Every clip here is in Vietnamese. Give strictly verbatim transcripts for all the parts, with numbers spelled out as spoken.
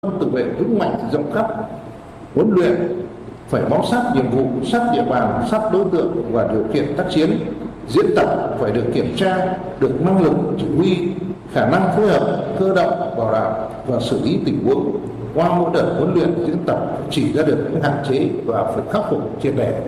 tự vệ vững mạnh rộng khắp, huấn luyện phải bám sát nhiệm vụ, sát địa bàn, sát đối tượng và điều kiện tác chiến. Diễn tập phải được kiểm tra, được năng lực chỉ huy, khả năng phối hợp, cơ động, bảo đảm và xử lý tình huống. Qua mỗi đợt huấn luyện diễn tập chỉ ra được những hạn chế và phải khắc phục triệt để.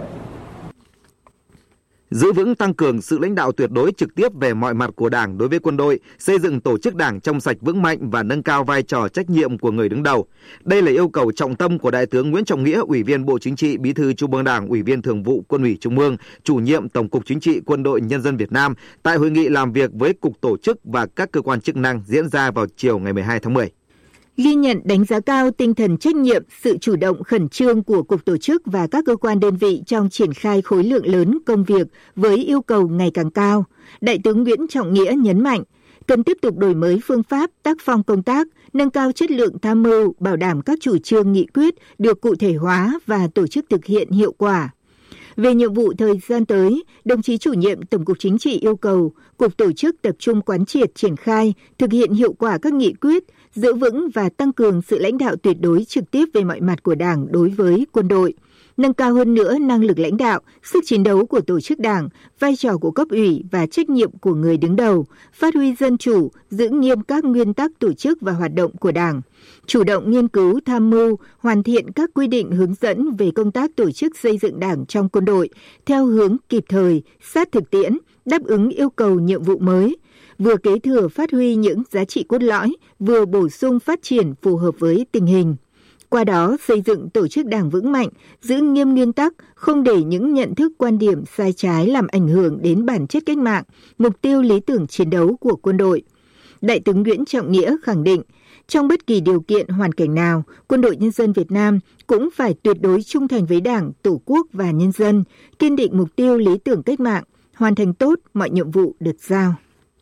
Giữ vững tăng cường sự lãnh đạo tuyệt đối trực tiếp về mọi mặt của Đảng đối với quân đội, xây dựng tổ chức Đảng trong sạch vững mạnh và nâng cao vai trò trách nhiệm của người đứng đầu. Đây là yêu cầu trọng tâm của Đại tướng Nguyễn Trọng Nghĩa, Ủy viên Bộ Chính trị, Bí thư Trung ương Đảng, Ủy viên Thường vụ Quân ủy Trung ương, Chủ nhiệm Tổng cục Chính trị Quân đội Nhân dân Việt Nam tại hội nghị làm việc với Cục Tổ chức và các cơ quan chức năng diễn ra vào chiều ngày mười hai tháng mười. Ghi nhận đánh giá cao tinh thần trách nhiệm, sự chủ động khẩn trương của Cục Tổ chức và các cơ quan đơn vị trong triển khai khối lượng lớn công việc với yêu cầu ngày càng cao, Đại tướng Nguyễn Trọng Nghĩa nhấn mạnh, cần tiếp tục đổi mới phương pháp, tác phong công tác, nâng cao chất lượng tham mưu, bảo đảm các chủ trương nghị quyết được cụ thể hóa và tổ chức thực hiện hiệu quả. Về nhiệm vụ thời gian tới, đồng chí chủ nhiệm Tổng cục Chính trị yêu cầu Cục Tổ chức tập trung quán triệt triển khai, thực hiện hiệu quả các nghị quyết, giữ vững và tăng cường sự lãnh đạo tuyệt đối trực tiếp về mọi mặt của Đảng đối với quân đội, nâng cao hơn nữa năng lực lãnh đạo, sức chiến đấu của tổ chức Đảng, vai trò của cấp ủy và trách nhiệm của người đứng đầu, phát huy dân chủ, giữ nghiêm các nguyên tắc tổ chức và hoạt động của Đảng, chủ động nghiên cứu, tham mưu, hoàn thiện các quy định hướng dẫn về công tác tổ chức xây dựng Đảng trong quân đội theo hướng kịp thời, sát thực tiễn, đáp ứng yêu cầu nhiệm vụ mới, vừa kế thừa phát huy những giá trị cốt lõi, vừa bổ sung phát triển phù hợp với tình hình. Qua đó xây dựng tổ chức Đảng vững mạnh, giữ nghiêm nguyên tắc, không để những nhận thức quan điểm sai trái làm ảnh hưởng đến bản chất cách mạng, mục tiêu lý tưởng chiến đấu của quân đội. Đại tướng Nguyễn Trọng Nghĩa khẳng định, trong bất kỳ điều kiện hoàn cảnh nào, Quân đội Nhân dân Việt Nam cũng phải tuyệt đối trung thành với Đảng, Tổ quốc và nhân dân, kiên định mục tiêu lý tưởng cách mạng, hoàn thành tốt mọi nhiệm vụ được giao.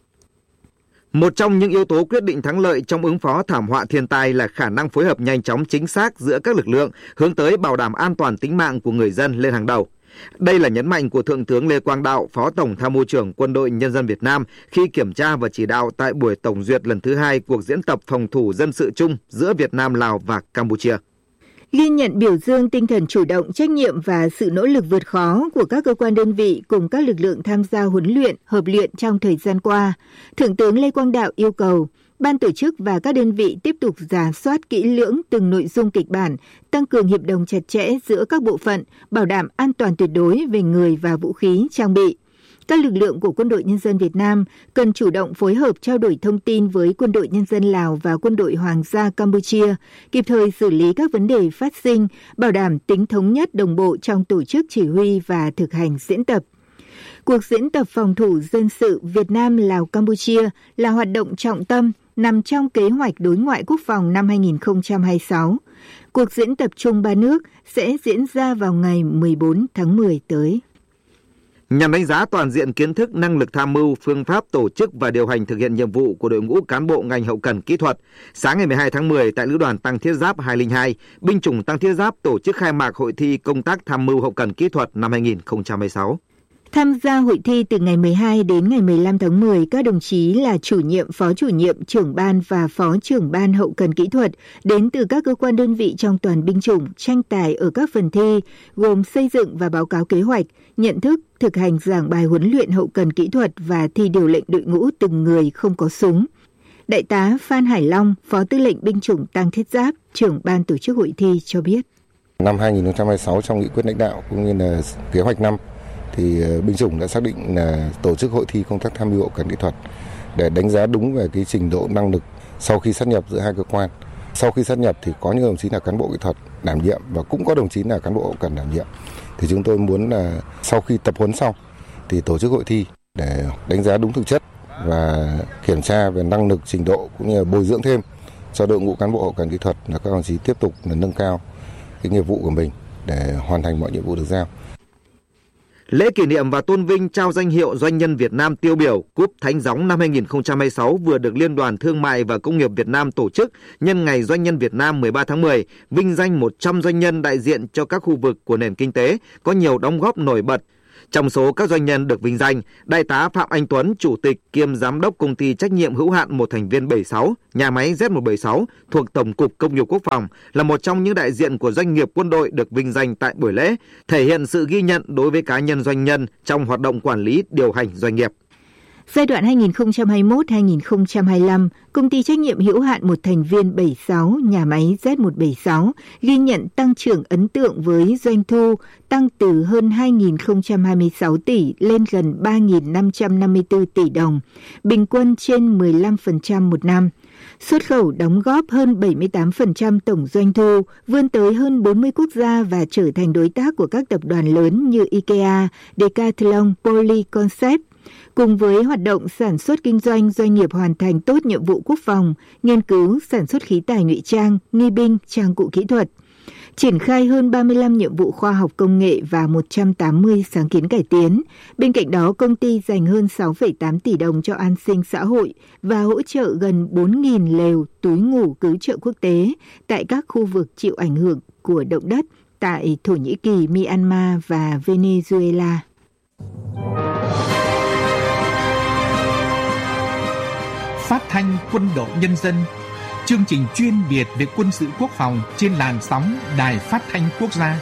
Một trong những yếu tố quyết định thắng lợi trong ứng phó thảm họa thiên tai là khả năng phối hợp nhanh chóng chính xác giữa các lực lượng, hướng tới bảo đảm an toàn tính mạng của người dân lên hàng đầu. Đây là nhấn mạnh của Thượng tướng Lê Quang Đạo, Phó Tổng Tham mưu trưởng Quân đội Nhân dân Việt Nam khi kiểm tra và chỉ đạo tại buổi tổng duyệt lần thứ hai cuộc diễn tập phòng thủ dân sự chung giữa Việt Nam, Lào và Campuchia. Ghi nhận biểu dương tinh thần chủ động, trách nhiệm và sự nỗ lực vượt khó của các cơ quan đơn vị cùng các lực lượng tham gia huấn luyện, hợp luyện trong thời gian qua, Thượng tướng Lê Quang Đạo yêu cầu ban tổ chức và các đơn vị tiếp tục rà soát kỹ lưỡng từng nội dung kịch bản, tăng cường hiệp đồng chặt chẽ giữa các bộ phận, bảo đảm an toàn tuyệt đối về người và vũ khí, trang bị. Các lực lượng của Quân đội Nhân dân Việt Nam cần chủ động phối hợp trao đổi thông tin với Quân đội Nhân dân Lào và Quân đội Hoàng gia Campuchia, kịp thời xử lý các vấn đề phát sinh, bảo đảm tính thống nhất đồng bộ trong tổ chức chỉ huy và thực hành diễn tập. Cuộc diễn tập phòng thủ dân sự Việt Nam Lào Campuchia là hoạt động trọng tâm nằm trong kế hoạch đối ngoại quốc phòng năm hai nghìn không trăm hai mươi sáu. Cuộc diễn tập chung ba nước sẽ diễn ra vào ngày mười bốn tháng mười tới. Nhằm đánh giá toàn diện kiến thức, năng lực tham mưu, phương pháp tổ chức và điều hành thực hiện nhiệm vụ của đội ngũ cán bộ ngành hậu cần kỹ thuật, sáng ngày mười hai tháng mười tại Lữ đoàn Tăng Thiết Giáp hai không hai, binh chủng Tăng Thiết Giáp tổ chức khai mạc hội thi công tác tham mưu hậu cần kỹ thuật năm hai nghìn không trăm hai mươi sáu. Tham gia hội thi từ ngày mười hai đến ngày mười lăm tháng mười, các đồng chí là chủ nhiệm, phó chủ nhiệm, trưởng ban và phó trưởng ban hậu cần kỹ thuật đến từ các cơ quan đơn vị trong toàn binh chủng tranh tài ở các phần thi gồm xây dựng và báo cáo kế hoạch, nhận thức, thực hành giảng bài huấn luyện hậu cần kỹ thuật và thi điều lệnh đội ngũ từng người không có súng. Đại tá Phan Hải Long, Phó Tư lệnh binh chủng Tăng Thiết Giáp, trưởng ban tổ chức hội thi cho biết. Năm hai nghìn không trăm hai mươi sáu trong nghị quyết lãnh đạo cũng như là kế hoạch năm thì binh chủng đã xác định là tổ chức hội thi công tác tham mưu hậu cần kỹ thuật để đánh giá đúng về cái trình độ năng lực sau khi sát nhập giữa hai cơ quan. Sau khi sát nhập thì có những đồng chí là cán bộ kỹ thuật đảm nhiệm và cũng có đồng chí là cán bộ hậu cần đảm nhiệm. Thì chúng tôi muốn là sau khi tập huấn xong thì tổ chức hội thi để đánh giá đúng thực chất và kiểm tra về năng lực, trình độ cũng như là bồi dưỡng thêm cho đội ngũ cán bộ hậu cần kỹ thuật là các đồng chí tiếp tục là nâng cao cái nghiệp vụ của mình để hoàn thành mọi nhiệm vụ được giao. Lễ kỷ niệm và tôn vinh trao danh hiệu Doanh nhân Việt Nam tiêu biểu Cúp Thánh Gióng năm hai nghìn không trăm hai mươi sáu vừa được Liên đoàn Thương mại và Công nghiệp Việt Nam tổ chức nhân ngày Doanh nhân Việt Nam mười ba tháng mười, vinh danh một trăm doanh nhân đại diện cho các khu vực của nền kinh tế có nhiều đóng góp nổi bật. Trong số các doanh nhân được vinh danh, Đại tá Phạm Anh Tuấn, Chủ tịch kiêm Giám đốc Công ty Trách nhiệm hữu hạn một thành viên bảy mươi sáu, nhà máy Z một bảy sáu thuộc Tổng cục Công nghiệp Quốc phòng là một trong những đại diện của doanh nghiệp quân đội được vinh danh tại buổi lễ, thể hiện sự ghi nhận đối với cá nhân doanh nhân trong hoạt động quản lý điều hành doanh nghiệp. Giai đoạn hai nghìn không trăm hai mươi mốt đến hai nghìn không trăm hai mươi lăm, Công ty Trách nhiệm hữu hạn một thành viên bảy mươi sáu, nhà máy Z một bảy sáu ghi nhận tăng trưởng ấn tượng với doanh thu tăng từ hơn hai nghìn không trăm hai mươi sáu tỷ lên gần ba nghìn năm trăm năm mươi tư tỷ đồng, bình quân trên mười lăm phần trăm một năm. Xuất khẩu đóng góp hơn bảy mươi tám phần trăm tổng doanh thu, vươn tới hơn bốn mươi quốc gia và trở thành đối tác của các tập đoàn lớn như IKEA, Decathlon, Polyconcept. Cùng với hoạt động sản xuất kinh doanh, doanh nghiệp hoàn thành tốt nhiệm vụ quốc phòng, nghiên cứu, sản xuất khí tài ngụy trang, nghi binh, trang cụ kỹ thuật. Triển khai hơn ba mươi lăm nhiệm vụ khoa học công nghệ và một trăm tám mươi sáng kiến cải tiến. Bên cạnh đó, công ty dành hơn sáu phẩy tám tỷ đồng cho an sinh xã hội và hỗ trợ gần bốn nghìn lều túi ngủ cứu trợ quốc tế tại các khu vực chịu ảnh hưởng của động đất tại Thổ Nhĩ Kỳ, Myanmar và Venezuela. Phát thanh Quân đội Nhân dân, chương trình chuyên biệt về quân sự quốc phòng trên làn sóng Đài Phát thanh Quốc gia.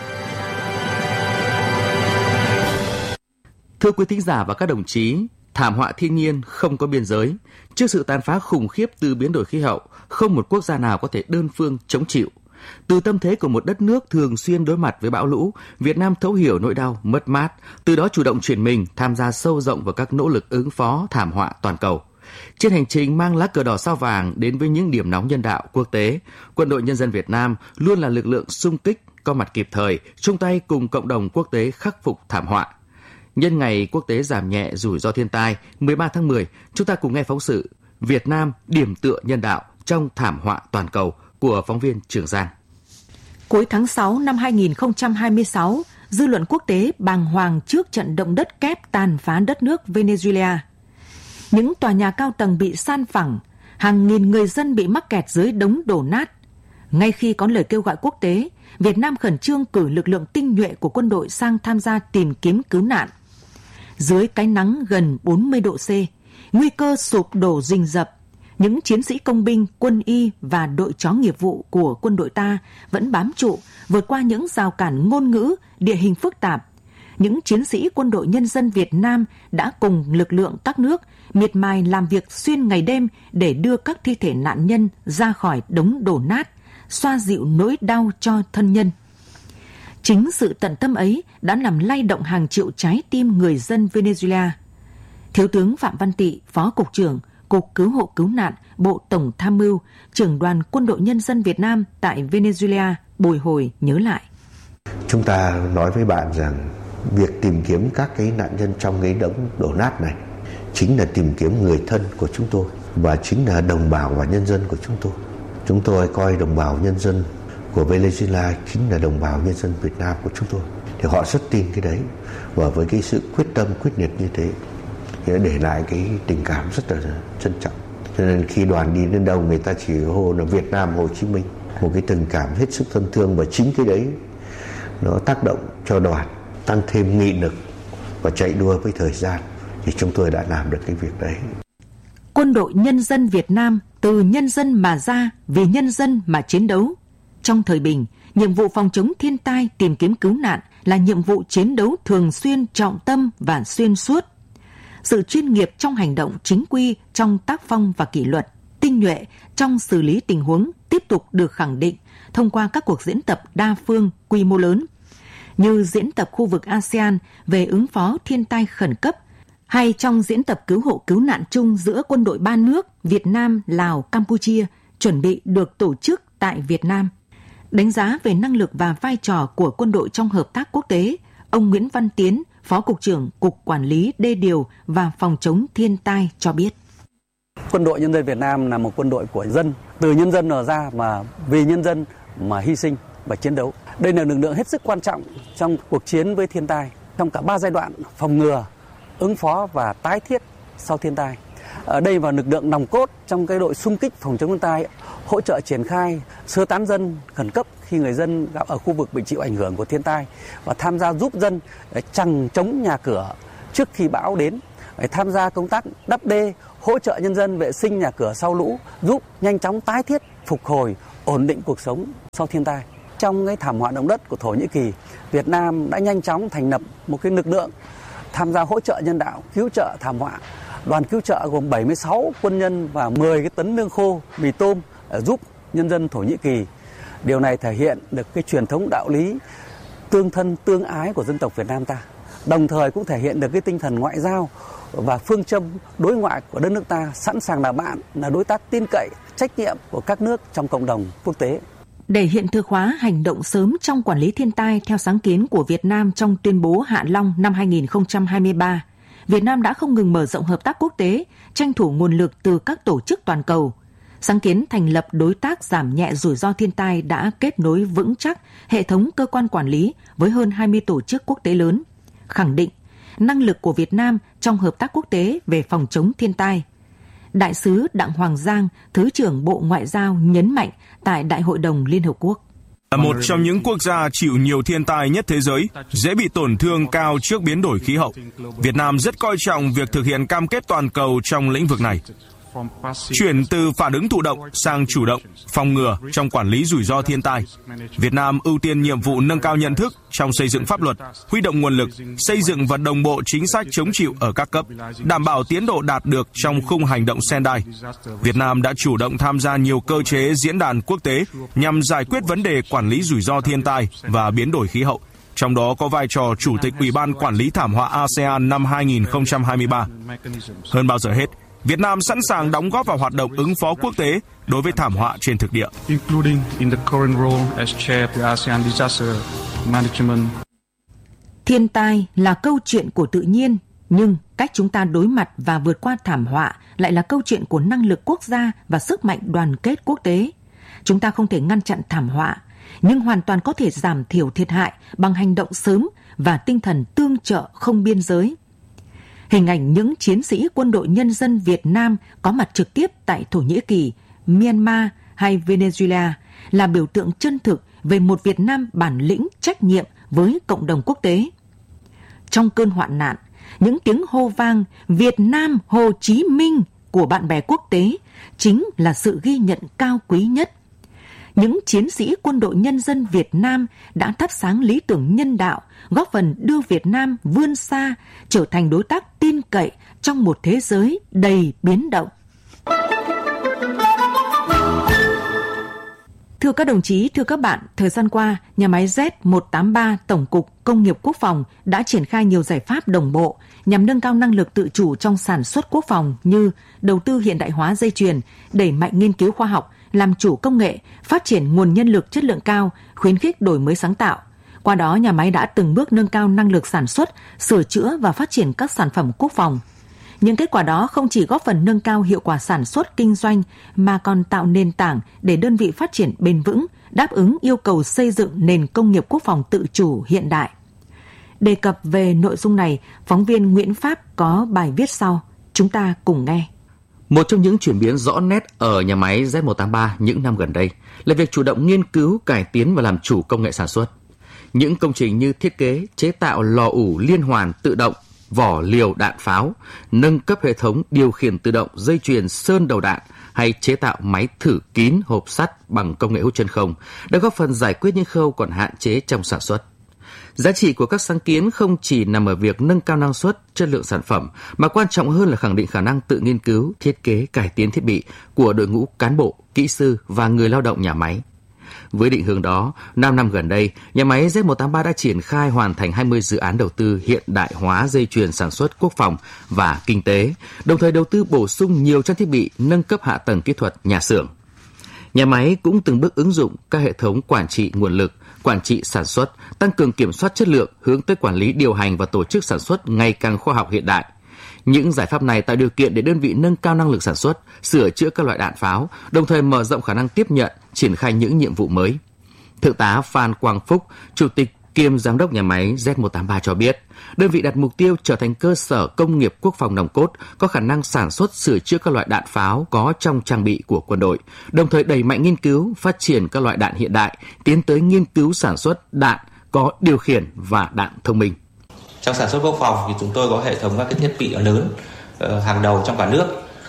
Thưa quý thính giả và các đồng chí, thảm họa thiên nhiên không có biên giới. Trước sự tàn phá khủng khiếp từ biến đổi khí hậu, không một quốc gia nào có thể đơn phương chống chịu. Từ tâm thế của một đất nước thường xuyên đối mặt với bão lũ, Việt Nam thấu hiểu nỗi đau, mất mát, từ đó chủ động chuyển mình, tham gia sâu rộng vào các nỗ lực ứng phó thảm họa toàn cầu. Trên hành trình mang lá cờ đỏ sao vàng đến với những điểm nóng nhân đạo quốc tế, Quân đội Nhân dân Việt Nam luôn là lực lượng xung kích, có mặt kịp thời, chung tay cùng cộng đồng quốc tế khắc phục thảm họa. Nhân ngày quốc tế giảm nhẹ rủi ro thiên tai mười ba tháng mười, chúng ta cùng nghe phóng sự Việt Nam điểm tựa nhân đạo trong thảm họa toàn cầu của phóng viên Trường Giang. Cuối tháng sáu năm hai nghìn không trăm hai mươi sáu, dư luận quốc tế bàng hoàng trước trận động đất kép tàn phá đất nước Venezuela. Những tòa nhà cao tầng bị san phẳng, hàng nghìn người dân bị mắc kẹt dưới đống đổ nát. Ngay khi có lời kêu gọi quốc tế, Việt Nam khẩn trương cử lực lượng tinh nhuệ của quân đội sang tham gia tìm kiếm cứu nạn. Dưới cái nắng gần bốn mươi độ C, nguy cơ sụp đổ rình rập, những chiến sĩ công binh, quân y và đội chó nghiệp vụ của quân đội ta vẫn bám trụ, vượt qua những rào cản ngôn ngữ, địa hình phức tạp. Những chiến sĩ Quân đội Nhân dân Việt Nam đã cùng lực lượng các nước miệt mài làm việc xuyên ngày đêm để đưa các thi thể nạn nhân ra khỏi đống đổ nát, xoa dịu nỗi đau cho thân nhân. Chính sự tận tâm ấy đã làm lay động hàng triệu trái tim người dân Venezuela. Thiếu tướng Phạm Văn Tị, Phó Cục trưởng Cục Cứu hộ Cứu nạn, Bộ Tổng Tham mưu, trưởng đoàn Quân đội Nhân dân Việt Nam tại Venezuela bồi hồi nhớ lại. Chúng ta nói với bạn rằng việc tìm kiếm các cái nạn nhân trong cái đống đổ nát này chính là tìm kiếm người thân của chúng tôi và chính là đồng bào và nhân dân của chúng tôi. Chúng tôi coi đồng bào nhân dân của Venezuela chính là đồng bào nhân dân Việt Nam của chúng tôi. Thì họ rất tin cái đấy, và với cái sự quyết tâm quyết liệt như thế thì đã để lại cái tình cảm rất là trân trọng. Cho nên khi đoàn đi đến đâu người ta chỉ hô là Việt Nam Hồ Chí Minh, một cái tình cảm hết sức thân thương, và chính cái đấy nó tác động cho đoàn tăng thêm nghị lực và chạy đua với thời gian, thì chúng tôi đã làm được cái việc đấy. Quân đội Nhân dân Việt Nam từ nhân dân mà ra, vì nhân dân mà chiến đấu. Trong thời bình, nhiệm vụ phòng chống thiên tai, tìm kiếm cứu nạn là nhiệm vụ chiến đấu thường xuyên, trọng tâm và xuyên suốt. Sự chuyên nghiệp trong hành động, chính quy trong tác phong và kỷ luật, tinh nhuệ trong xử lý tình huống tiếp tục được khẳng định thông qua các cuộc diễn tập đa phương quy mô lớn, như diễn tập khu vực a sê an về ứng phó thiên tai khẩn cấp, hay trong diễn tập cứu hộ cứu nạn chung giữa quân đội ba nước Việt Nam, Lào, Campuchia chuẩn bị được tổ chức tại Việt Nam. Đánh giá về năng lực và vai trò của quân đội trong hợp tác quốc tế, ông Nguyễn Văn Tiến, Phó Cục trưởng Cục Quản lý Đê điều và Phòng chống thiên tai cho biết. Quân đội Nhân dân Việt Nam là một quân đội của dân, từ nhân dân ở ra mà vì nhân dân mà hy sinh và chiến đấu. Đây là lực lượng hết sức quan trọng trong cuộc chiến với thiên tai, trong cả ba giai đoạn phòng ngừa, ứng phó và tái thiết sau thiên tai. ở đây vào lực lượng nòng cốt trong cái đội xung kích phòng chống thiên tai, hỗ trợ triển khai sơ tán dân khẩn cấp khi người dân gặp ở khu vực bị chịu ảnh hưởng của thiên tai và tham gia giúp dân chằng chống nhà cửa trước khi bão đến, tham gia công tác đắp đê, hỗ trợ nhân dân vệ sinh nhà cửa sau lũ, giúp nhanh chóng tái thiết, phục hồi, ổn định cuộc sống sau thiên tai. Trong cái thảm họa động đất của Thổ Nhĩ Kỳ, Việt Nam đã nhanh chóng thành lập một cái lực lượng tham gia hỗ trợ nhân đạo, cứu trợ thảm họa. Đoàn cứu trợ gồm bảy mươi sáu quân nhân và mười cái tấn lương khô, mì tôm giúp nhân dân Thổ Nhĩ Kỳ. Điều này thể hiện được cái truyền thống đạo lý tương thân tương ái của dân tộc Việt Nam ta, đồng thời cũng thể hiện được cái tinh thần ngoại giao và phương châm đối ngoại của đất nước ta, sẵn sàng là bạn, là đối tác tin cậy, trách nhiệm của các nước trong cộng đồng quốc tế. Để hiện thực hóa hành động sớm trong quản lý thiên tai theo sáng kiến của Việt Nam trong tuyên bố Hạ Long năm hai nghìn không trăm hai mươi ba, Việt Nam đã không ngừng mở rộng hợp tác quốc tế, tranh thủ nguồn lực từ các tổ chức toàn cầu. Sáng kiến thành lập đối tác giảm nhẹ rủi ro thiên tai đã kết nối vững chắc hệ thống cơ quan quản lý với hơn hai mươi tổ chức quốc tế lớn, khẳng định năng lực của Việt Nam trong hợp tác quốc tế về phòng chống thiên tai. Đại sứ Đặng Hoàng Giang, Thứ trưởng Bộ Ngoại giao nhấn mạnh tại Đại hội đồng Liên Hợp Quốc. Là một trong những quốc gia chịu nhiều thiên tai nhất thế giới, dễ bị tổn thương cao trước biến đổi khí hậu. Việt Nam rất coi trọng việc thực hiện cam kết toàn cầu trong lĩnh vực này. Chuyển từ phản ứng thụ động sang chủ động, phòng ngừa trong quản lý rủi ro thiên tai. Việt Nam ưu tiên nhiệm vụ nâng cao nhận thức trong xây dựng pháp luật, huy động nguồn lực, xây dựng và đồng bộ chính sách chống chịu ở các cấp, đảm bảo tiến độ đạt được trong khung hành động Sendai. Việt Nam đã chủ động tham gia nhiều cơ chế diễn đàn quốc tế nhằm giải quyết vấn đề quản lý rủi ro thiên tai và biến đổi khí hậu. Trong đó có vai trò Chủ tịch Ủy ban Quản lý Thảm họa a sê an năm hai nghìn không trăm hai mươi ba. Hơn bao giờ hết, Việt Nam sẵn sàng đóng góp vào hoạt động ứng phó quốc tế đối với thảm họa trên thực địa. Thiên tai là câu chuyện của tự nhiên, nhưng cách chúng ta đối mặt và vượt qua thảm họa lại là câu chuyện của năng lực quốc gia và sức mạnh đoàn kết quốc tế. Chúng ta không thể ngăn chặn thảm họa, nhưng hoàn toàn có thể giảm thiểu thiệt hại bằng hành động sớm và tinh thần tương trợ không biên giới. Hình ảnh những chiến sĩ quân đội nhân dân Việt Nam có mặt trực tiếp tại Thổ Nhĩ Kỳ, Myanmar hay Venezuela là biểu tượng chân thực về một Việt Nam bản lĩnh trách nhiệm với cộng đồng quốc tế. Trong cơn hoạn nạn, những tiếng hô vang Việt Nam Hồ Chí Minh của bạn bè quốc tế chính là sự ghi nhận cao quý nhất. Những chiến sĩ quân đội nhân dân Việt Nam đã thắp sáng lý tưởng nhân đạo, góp phần đưa Việt Nam vươn xa, trở thành đối tác tin cậy trong một thế giới đầy biến động. Thưa các đồng chí, thưa các bạn, thời gian qua, nhà máy Z một tám ba Tổng cục Công nghiệp Quốc phòng đã triển khai nhiều giải pháp đồng bộ nhằm nâng cao năng lực tự chủ trong sản xuất quốc phòng như đầu tư hiện đại hóa dây chuyền, đẩy mạnh nghiên cứu khoa học, làm chủ công nghệ, phát triển nguồn nhân lực chất lượng cao, khuyến khích đổi mới sáng tạo. Qua đó, nhà máy đã từng bước nâng cao năng lực sản xuất, sửa chữa và phát triển các sản phẩm quốc phòng. Những kết quả đó không chỉ góp phần nâng cao hiệu quả sản xuất kinh doanh mà còn tạo nền tảng để đơn vị phát triển bền vững, đáp ứng yêu cầu xây dựng nền công nghiệp quốc phòng tự chủ hiện đại. Đề cập về nội dung này, phóng viên Nguyễn Pháp có bài viết sau. Chúng ta cùng nghe. Một trong những chuyển biến rõ nét ở nhà máy Z một tám ba những năm gần đây là việc chủ động nghiên cứu, cải tiến và làm chủ công nghệ sản xuất. Những công trình như thiết kế, chế tạo lò ủ liên hoàn tự động, vỏ liều đạn pháo, nâng cấp hệ thống điều khiển tự động dây chuyền sơn đầu đạn hay chế tạo máy thử kín hộp sắt bằng công nghệ hút chân không đã góp phần giải quyết những khâu còn hạn chế trong sản xuất. Giá trị của các sáng kiến không chỉ nằm ở việc nâng cao năng suất, chất lượng sản phẩm, mà quan trọng hơn là khẳng định khả năng tự nghiên cứu, thiết kế, cải tiến thiết bị của đội ngũ cán bộ, kỹ sư và người lao động nhà máy. Với định hướng đó, năm năm gần đây, nhà máy Z một tám ba đã triển khai hoàn thành hai mươi dự án đầu tư hiện đại hóa dây chuyền sản xuất quốc phòng và kinh tế, đồng thời đầu tư bổ sung nhiều trang thiết bị, nâng cấp hạ tầng kỹ thuật nhà xưởng. Nhà máy cũng từng bước ứng dụng các hệ thống quản trị nguồn lực, quản trị sản xuất, tăng cường kiểm soát chất lượng, hướng tới quản lý điều hành và tổ chức sản xuất ngày càng khoa học hiện đại. Những giải pháp này tạo điều kiện để đơn vị nâng cao năng lực sản xuất, sửa chữa các loại đạn pháo, đồng thời mở rộng khả năng tiếp nhận, triển khai những nhiệm vụ mới. Thượng tá Phan Quang Phúc, Chủ tịch kiêm giám đốc nhà máy Z một tám ba cho biết, đơn vị đặt mục tiêu trở thành cơ sở công nghiệp quốc phòng nòng cốt, có khả năng sản xuất sửa chữa các loại đạn pháo có trong trang bị của quân đội, đồng thời đẩy mạnh nghiên cứu, phát triển các loại đạn hiện đại, tiến tới nghiên cứu sản xuất đạn có điều khiển và đạn thông minh. Trong sản xuất quốc phòng thì chúng tôi có hệ thống các cái thiết bị lớn hàng đầu trong cả nước,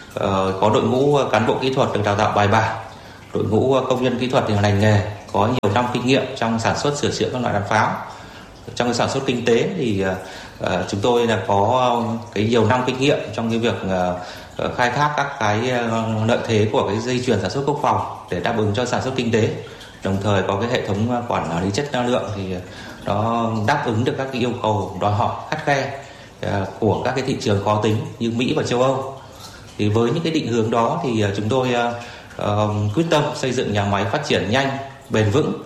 có đội ngũ cán bộ kỹ thuật được đào tạo bài bản, đội ngũ công nhân kỹ thuật thì ngành nghề có nhiều năm kinh nghiệm trong sản xuất sửa chữa các loại đạn pháo. Trong cái sản xuất kinh tế thì uh, chúng tôi là có cái nhiều năm kinh nghiệm trong cái việc uh, khai thác các cái uh, lợi thế của cái dây chuyền sản xuất quốc phòng để đáp ứng cho sản xuất kinh tế. Đồng thời có cái hệ thống quản lý chất năng lượng thì nó đáp ứng được các cái yêu cầu đòi hỏi khắt khe uh, của các cái thị trường khó tính như Mỹ và châu Âu. Thì với những cái định hướng đó thì uh, chúng tôi uh, uh, quyết tâm xây dựng nhà máy phát triển nhanh, bền vững,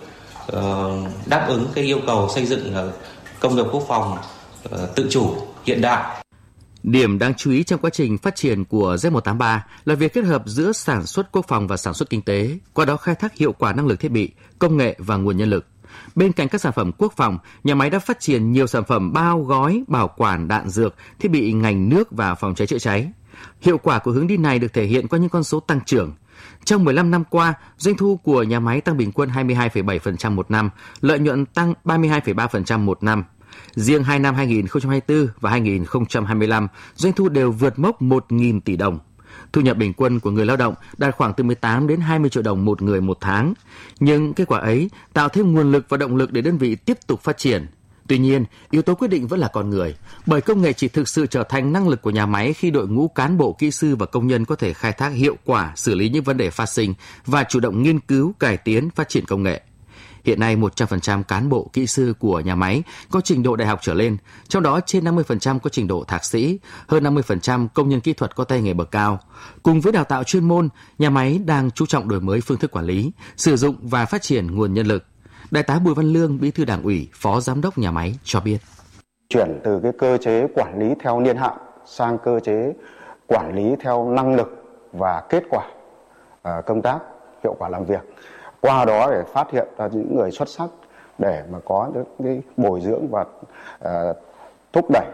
đáp ứng cái yêu cầu xây dựng công nghiệp quốc phòng tự chủ, hiện đại. Điểm đáng chú ý trong quá trình phát triển của Z một tám ba là việc kết hợp giữa sản xuất quốc phòng và sản xuất kinh tế, qua đó khai thác hiệu quả năng lực thiết bị, công nghệ và nguồn nhân lực. Bên cạnh các sản phẩm quốc phòng, nhà máy đã phát triển nhiều sản phẩm bao gói, bảo quản đạn dược, thiết bị ngành nước và phòng cháy chữa cháy. Hiệu quả của hướng đi này được thể hiện qua những con số tăng trưởng. Trong mười lăm năm qua, doanh thu của nhà máy tăng bình quân hai mươi hai phẩy bảy phần trăm một năm, lợi nhuận tăng ba mươi hai phẩy ba phần trăm một năm. Riêng hai năm hai nghìn không trăm hai mươi tư và hai nghìn không trăm hai mươi lăm, doanh thu đều vượt mốc một nghìn tỷ đồng. Thu nhập bình quân của người lao động đạt khoảng từ mười tám đến hai mươi triệu đồng một người một tháng. Nhưng kết quả ấy tạo thêm nguồn lực và động lực để đơn vị tiếp tục phát triển. Tuy nhiên, yếu tố quyết định vẫn là con người, bởi công nghệ chỉ thực sự trở thành năng lực của nhà máy khi đội ngũ cán bộ, kỹ sư và công nhân có thể khai thác hiệu quả, xử lý những vấn đề phát sinh và chủ động nghiên cứu, cải tiến, phát triển công nghệ. Hiện nay, một trăm phần trăm cán bộ, kỹ sư của nhà máy có trình độ đại học trở lên, trong đó trên năm mươi phần trăm có trình độ thạc sĩ, hơn năm mươi phần trăm công nhân kỹ thuật có tay nghề bậc cao. Cùng với đào tạo chuyên môn, nhà máy đang chú trọng đổi mới phương thức quản lý, sử dụng và phát triển nguồn nhân lực. Đại tá Bùi Văn Lương, Bí thư Đảng ủy, Phó Giám đốc nhà máy cho biết. Chuyển từ cái cơ chế quản lý theo niên hạn sang cơ chế quản lý theo năng lực và kết quả uh, công tác, hiệu quả làm việc. Qua đó để phát hiện ra những người xuất sắc để mà có những cái bồi dưỡng và uh, thúc đẩy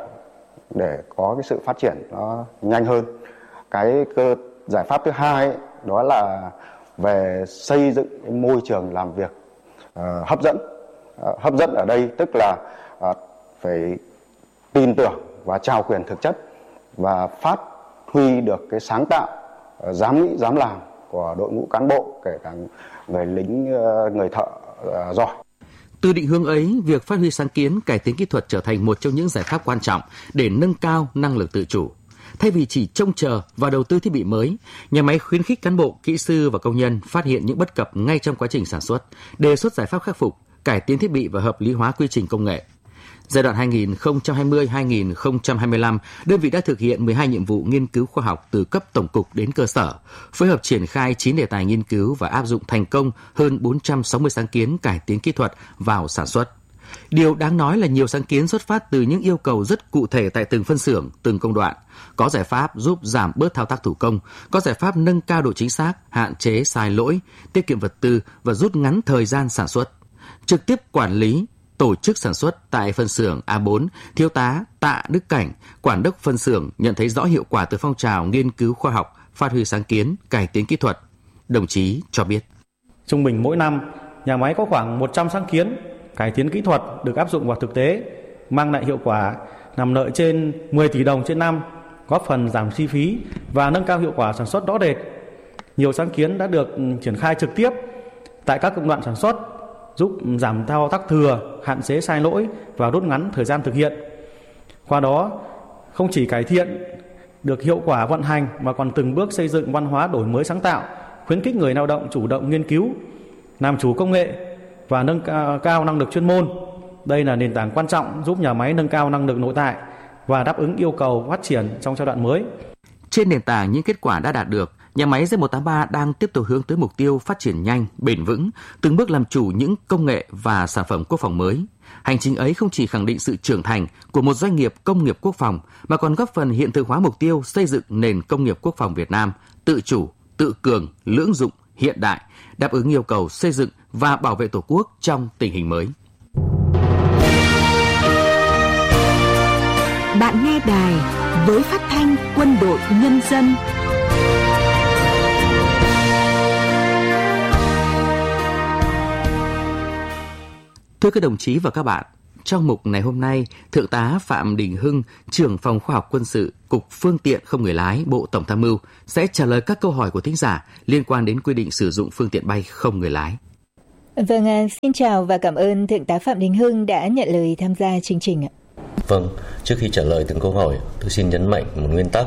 để có cái sự phát triển nó nhanh hơn. Cái cơ giải pháp thứ hai ấy, đó là về xây dựng cái môi trường làm việc Uh, hấp dẫn uh, hấp dẫn ở đây tức là uh, phải tin tưởng và trao quyền thực chất và phát huy được cái sáng tạo, uh, dám nghĩ dám làm của đội ngũ cán bộ, kể cả người lính, uh, người thợ uh, giỏi. Từ định hướng ấy, việc phát huy sáng kiến, cải tiến kỹ thuật trở thành một trong những giải pháp quan trọng để nâng cao năng lực tự chủ. Thay vì chỉ trông chờ và đầu tư thiết bị mới, nhà máy khuyến khích cán bộ, kỹ sư và công nhân phát hiện những bất cập ngay trong quá trình sản xuất, đề xuất giải pháp khắc phục, cải tiến thiết bị và hợp lý hóa quy trình công nghệ. Giai đoạn hai nghìn không trăm hai mươi đến hai nghìn không trăm hai mươi lăm, đơn vị đã thực hiện mười hai nhiệm vụ nghiên cứu khoa học từ cấp tổng cục đến cơ sở, phối hợp triển khai chín đề tài nghiên cứu và áp dụng thành công hơn bốn trăm sáu mươi sáng kiến cải tiến kỹ thuật vào sản xuất. Điều đáng nói là nhiều sáng kiến xuất phát từ những yêu cầu rất cụ thể tại từng phân xưởng, từng công đoạn. Có giải pháp giúp giảm bớt thao tác thủ công, có giải pháp nâng cao độ chính xác, hạn chế sai lỗi, tiết kiệm vật tư và rút ngắn thời gian sản xuất. Trực tiếp quản lý, tổ chức sản xuất tại phân xưởng A bốn, Thiếu tá Tạ Đức Cảnh, quản đốc phân xưởng nhận thấy rõ hiệu quả từ phong trào nghiên cứu khoa học, phát huy sáng kiến, cải tiến kỹ thuật. Đồng chí cho biết. Trung bình mỗi năm, nhà máy có khoảng một trăm sáng kiến, cải tiến kỹ thuật được áp dụng vào thực tế, mang lại hiệu quả nằm lợi trên mười tỷ đồng trên năm, góp phần giảm chi phí và nâng cao hiệu quả sản xuất rõ rệt. Nhiều sáng kiến đã được triển khai trực tiếp tại các công đoạn sản xuất, giúp giảm thao tác thừa, hạn chế sai lỗi và rút ngắn thời gian thực hiện. Qua đó, không chỉ cải thiện được hiệu quả vận hành mà còn từng bước xây dựng văn hóa đổi mới sáng tạo, khuyến khích người lao động chủ động nghiên cứu, làm chủ công nghệ và nâng cao năng lực chuyên môn. Đây là nền tảng quan trọng giúp nhà máy nâng cao năng lực nội tại và đáp ứng yêu cầu phát triển trong giai đoạn mới. Trên nền tảng những kết quả đã đạt được, nhà máy Z một tám ba đang tiếp tục hướng tới mục tiêu phát triển nhanh, bền vững, từng bước làm chủ những công nghệ và sản phẩm quốc phòng mới. Hành trình ấy không chỉ khẳng định sự trưởng thành của một doanh nghiệp công nghiệp quốc phòng, mà còn góp phần hiện thực hóa mục tiêu xây dựng nền công nghiệp quốc phòng Việt Nam tự chủ, tự cường, lưỡng dụng, hiện đại, đáp ứng yêu cầu xây dựng và bảo vệ Tổ quốc trong tình hình mới. bạn nghe đài với phát thanh Quân đội Nhân dân. Thưa các đồng chí và các bạn, trong mục ngày hôm nay, Thượng tá Phạm Đình Hưng, trưởng phòng khoa học quân sự, Cục Phương tiện không người lái, Bộ Tổng tham mưu sẽ trả lời các câu hỏi của thính giả liên quan đến quy định sử dụng phương tiện bay không người lái. Vâng, xin chào và cảm ơn Thượng tá Phạm Đình Hưng đã nhận lời tham gia chương trình ạ. Vâng, trước khi trả lời từng câu hỏi, tôi xin nhấn mạnh một nguyên tắc.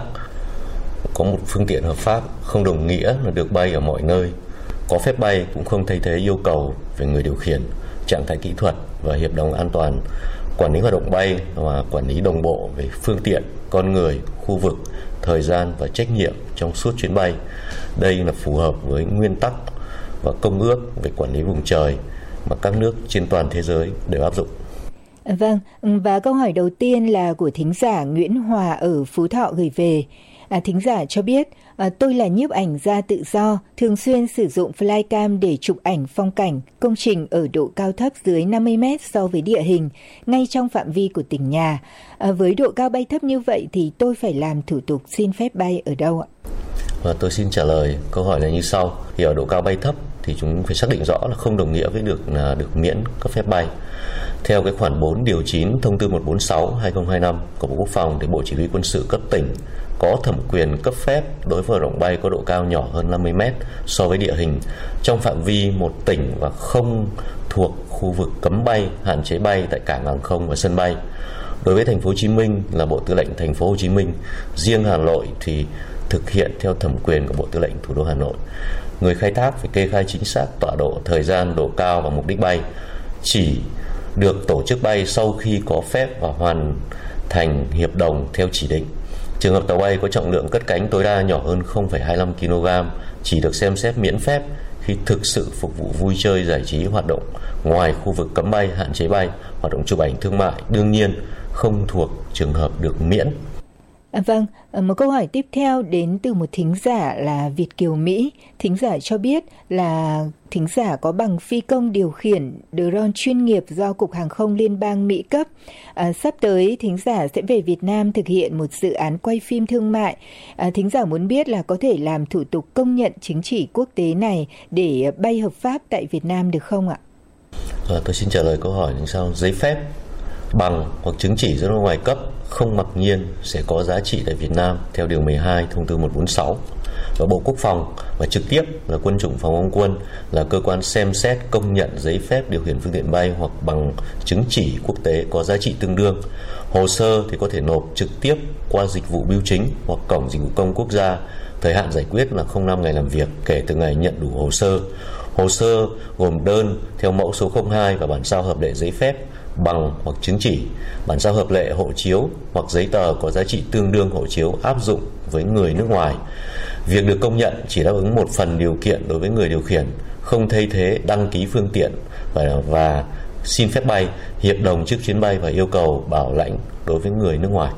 Có một phương tiện hợp pháp không đồng nghĩa là được bay ở mọi nơi. Có phép bay cũng không thay thế yêu cầu về người điều khiển, trạng thái kỹ thuật và hiệp đồng an toàn, quản lý hoạt động bay và quản lý đồng bộ về phương tiện, con người, khu vực, thời gian và trách nhiệm trong suốt chuyến bay. Đây là phù hợp với nguyên tắc và công ước về quản lý vùng trời mà các nước trên toàn thế giới đều áp dụng. Vâng, và câu hỏi đầu tiên là của thính giả Nguyễn Hòa ở Phú Thọ gửi về. À, thính giả cho biết, à, tôi là nhiếp ảnh gia tự do, thường xuyên sử dụng flycam để chụp ảnh phong cảnh, công trình ở độ cao thấp dưới năm mươi mét so với địa hình, ngay trong phạm vi của tỉnh nhà. À, với độ cao bay thấp như vậy thì tôi phải làm thủ tục xin phép bay ở đâu ạ? Và tôi xin trả lời câu hỏi này như sau. Thì ở độ cao bay thấp thì chúng phải xác định rõ là không đồng nghĩa với được là được miễn cấp phép bay. Theo cái khoản bốn điều chín thông tư một trăm bốn mươi sáu trên hai nghìn không trăm hai mươi lăm của Bộ Quốc phòng thì Bộ Chỉ huy Quân sự cấp tỉnh có thẩm quyền cấp phép đối với hoạt động bay có độ cao nhỏ hơn năm mươi mét so với địa hình trong phạm vi một tỉnh và không thuộc khu vực cấm bay, hạn chế bay tại cảng hàng không và sân bay. Đối với thành phố Hồ Chí Minh là Bộ Tư lệnh thành phố Hồ Chí Minh, riêng Hà Nội thì thực hiện theo thẩm quyền của Bộ Tư lệnh thủ đô Hà Nội. Người khai thác phải kê khai chính xác tọa độ, thời gian, độ cao và mục đích bay. Chỉ được tổ chức bay sau khi có phép và hoàn thành hiệp đồng theo chỉ định. Trường hợp tàu bay có trọng lượng cất cánh tối đa nhỏ hơn không phẩy hai mươi lăm ki lô gam chỉ được xem xét miễn phép khi thực sự phục vụ vui chơi giải trí hoạt động ngoài khu vực cấm bay, hạn chế bay, hoạt động chụp ảnh thương mại đương nhiên không thuộc trường hợp được miễn. À, vâng, một câu hỏi tiếp theo đến từ một thính giả là Việt Kiều Mỹ. Thính giả cho biết là thính giả có bằng phi công điều khiển drone chuyên nghiệp do Cục Hàng không Liên bang Mỹ cấp. À, sắp tới thính giả sẽ về Việt Nam thực hiện một dự án quay phim thương mại. À, thính giả muốn biết là có thể làm thủ tục công nhận chứng chỉ quốc tế này để bay hợp pháp tại Việt Nam được không ạ? À, tôi xin trả lời câu hỏi như sau. Giấy phép, bằng hoặc chứng chỉ do nước ngoài cấp không mặc nhiên sẽ có giá trị tại Việt Nam theo điều mười hai thông tư một trăm bốn mươi sáu. Và Bộ Quốc phòng và trực tiếp là Quân chủng Phòng không quân là cơ quan xem xét công nhận giấy phép điều khiển phương tiện bay hoặc bằng chứng chỉ quốc tế có giá trị tương đương. Hồ sơ thì có thể nộp trực tiếp qua dịch vụ bưu chính hoặc cổng dịch vụ công quốc gia. Thời hạn giải quyết là không năm ngày làm việc kể từ ngày nhận đủ hồ sơ. Hồ sơ gồm đơn theo mẫu số không hai và bản sao hợp lệ giấy phép, bằng hoặc chứng chỉ, bản sao hợp lệ hộ chiếu hoặc giấy tờ có giá trị tương đương hộ chiếu áp dụng với người nước ngoài. Việc được công nhận chỉ đáp ứng một phần điều kiện đối với người điều khiển, không thay thế đăng ký phương tiện và, và xin phép bay, hiệp đồng trước chuyến bay và yêu cầu bảo lãnh đối với người nước ngoài.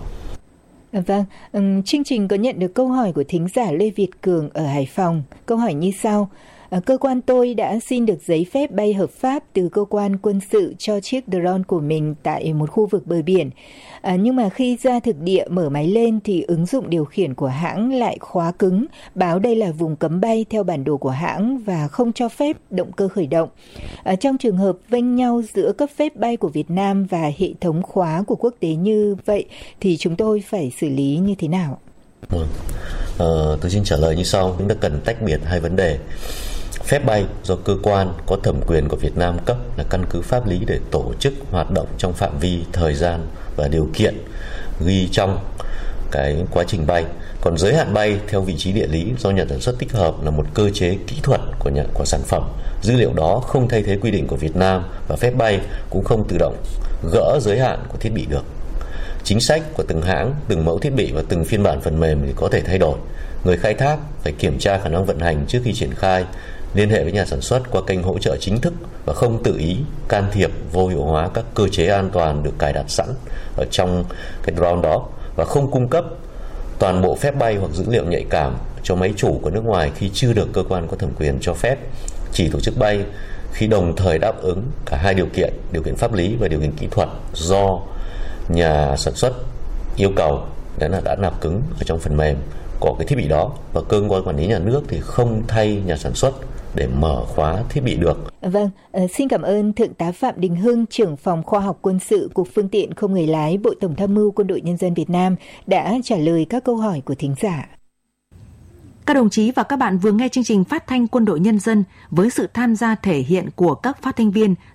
Vâng, um, chương trình có nhận được câu hỏi của thính giả Lê Việt Cường ở Hải Phòng. Câu hỏi như sau. À, cơ quan tôi đã xin được giấy phép bay hợp pháp từ cơ quan quân sự cho chiếc drone của mình tại một khu vực bờ biển. À, nhưng mà khi ra thực địa mở máy lên thì ứng dụng điều khiển của hãng lại khóa cứng, báo đây là vùng cấm bay theo bản đồ của hãng và không cho phép động cơ khởi động. À, trong trường hợp vênh nhau giữa cấp phép bay của Việt Nam và hệ thống khóa của quốc tế như vậy thì chúng tôi phải xử lý như thế nào? Ừ. À, tôi xin trả lời như sau. Chúng ta cần tách biệt hai vấn đề. Phép bay do cơ quan có thẩm quyền của Việt Nam cấp là căn cứ pháp lý để tổ chức hoạt động trong phạm vi, thời gian và điều kiện ghi trong cái quá trình bay. Còn giới hạn bay theo vị trí địa lý do nhà sản xuất tích hợp là một cơ chế kỹ thuật của nhà của sản phẩm. Dữ liệu đó không thay thế quy định của Việt Nam và phép bay cũng không tự động gỡ giới hạn của thiết bị được. Chính sách của từng hãng, từng mẫu thiết bị và từng phiên bản phần mềm thì có thể thay đổi. Người khai thác phải kiểm tra khả năng vận hành trước khi triển khai, liên hệ với nhà sản xuất qua kênh hỗ trợ chính thức và không tự ý can thiệp vô hiệu hóa các cơ chế an toàn được cài đặt sẵn ở trong cái drone đó, và không cung cấp toàn bộ phép bay hoặc dữ liệu nhạy cảm cho máy chủ của nước ngoài khi chưa được cơ quan có thẩm quyền cho phép. Chỉ tổ chức bay khi đồng thời đáp ứng cả hai điều kiện, điều kiện pháp lý và điều kiện kỹ thuật do nhà sản xuất yêu cầu đó là đã nạp cứng ở trong phần mềm của cái thiết bị đó, và cơ quan quản lý nhà nước thì không thay nhà sản xuất để mở khóa thiết bị được. Vâng, uh, xin cảm ơn Thượng tá Phạm Đình Hưng, trưởng phòng khoa học quân sự, Cục Phương tiện không người lái, Bộ Tổng tham mưu Quân đội Nhân dân Việt Nam đã trả lời các câu hỏi của thính giả. Các đồng chí và các bạn vừa nghe chương trình phát thanh Quân đội Nhân dân với sự tham gia thể hiện của các phát thanh viên